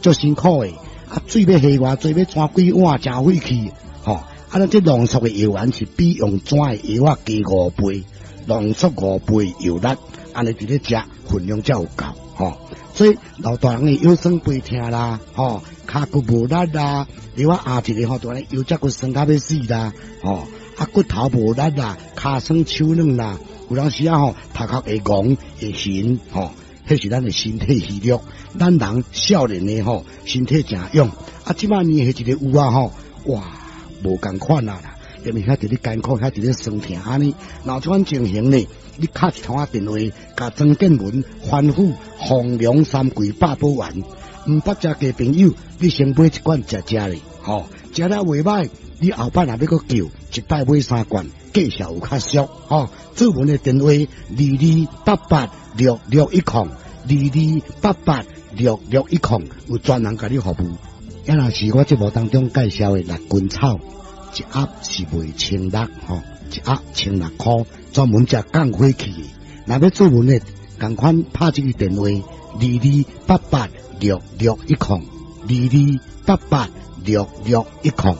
足辛苦诶，啊，水要下偌济，要穿几碗，真费气，吼。啊，咱这浓缩的药丸是比用纸的药啊加5倍，浓缩5倍药力，安尼伫咧食分量才有够，吼。所以老大人的腰酸背痛啦，吼，骹骨无力啦，另外下一个吼，就安尼腰脊骨酸到要死啦，吼，啊骨头无力啦，骹酸手软啦，有当时啊吼，头壳会戆会晕，吼，迄是咱的身体虚弱。咱人少年的吼，身体诚勇，啊，即摆年迄一个有啊吼，哇，无共款啊啦。因为遐伫咧艰苦，遐伫咧酸痛安尼，若这款情形呢，你敲一通电话，甲张建文反复放凉3季8宝丸，毋捌食嘅朋友，你先买一罐食咧，吼，食了袂歹，你后摆若要搁叫，一摆买3罐，价钱有较俗，吼。做文的电话22886210，22886210，有专人甲你服务。也若是我节目当中介绍的辣根草。一盒是卖1600，吼，一盒1600块，专门食降火气的。若要做文的，共款拍这个电话22886610，22886610。